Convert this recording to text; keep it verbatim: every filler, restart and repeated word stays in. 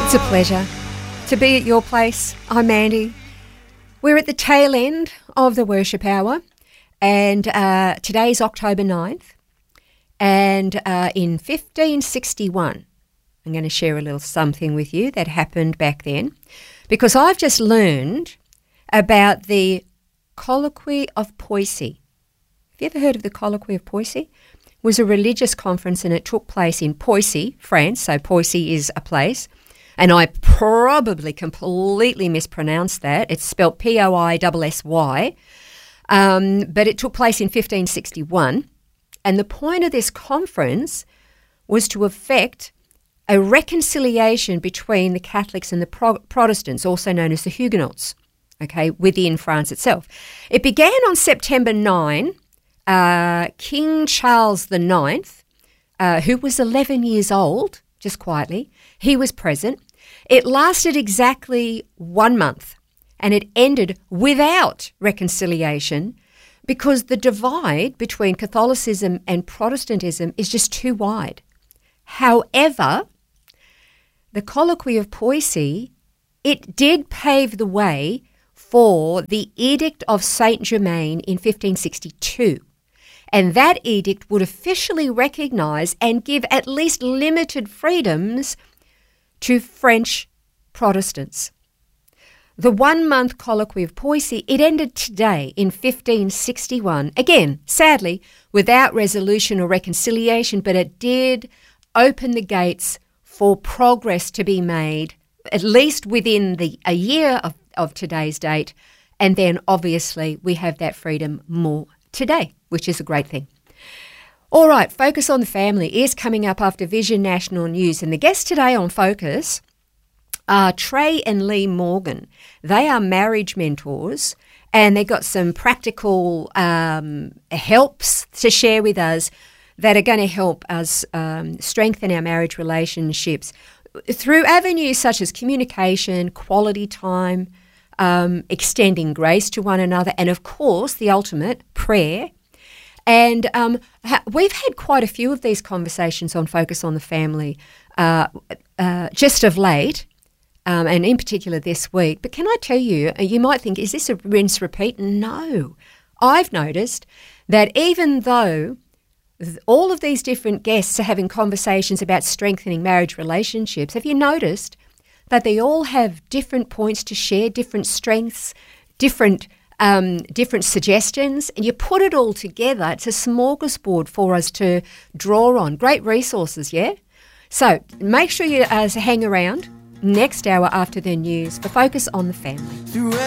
It's a pleasure to be at your place. I'm Mandy. We're at the tail end of the worship hour, and uh, today's October ninth, and uh, in fifteen sixty-one, I'm going to share a little something with you that happened back then, because I've just learned about the Colloquy of Poissy. Have you ever heard of the Colloquy of Poissy? It was a religious conference, and it took place in Poissy, France, so Poissy is a place. And I probably completely mispronounced that. It's spelled P O I S S Y. Um, but it took place in fifteen sixty-one. And the point of this conference was to effect a reconciliation between the Catholics and the Pro- Protestants, also known as the Huguenots, okay, within France itself. It began on September ninth. Uh, King Charles the Ninth, uh, who was eleven years old, just quietly, he was present. It lasted exactly one month, and it ended without reconciliation because the divide between Catholicism and Protestantism is just too wide. However, the Colloquy of Poissy, it did pave the way for the Edict of Saint-Germain in fifteen sixty-two. And that edict would officially recognise and give at least limited freedoms to French Protestants. The one-month Colloquy of Poissy, it ended today in fifteen sixty-one. Again, sadly, without resolution or reconciliation, but it did open the gates for progress to be made, at least within the a year of, of today's date. And then, obviously, we have that freedom more today, which is a great thing. All right, Focus on the Family is coming up after Vision National News. And the guests today on Focus are Trey and Lee Morgan. They are marriage mentors, and they've got some practical um, helps to share with us that are going to help us um, strengthen our marriage relationships through avenues such as communication, quality time, um, extending grace to one another, and, of course, the ultimate, prayer. And um, ha- we've had quite a few of these conversations on Focus on the Family uh, uh, just of late, um, and in particular this week. But can I tell you, you might think, is this a rinse repeat? No. I've noticed that even though th- all of these different guests are having conversations about strengthening marriage relationships, have you noticed that they all have different points to share, different strengths, different Um, different suggestions, and you put it all together. It's a smorgasbord for us to draw on. Great resources, yeah? So make sure you uh, hang around next hour after the news for Focus on the Family.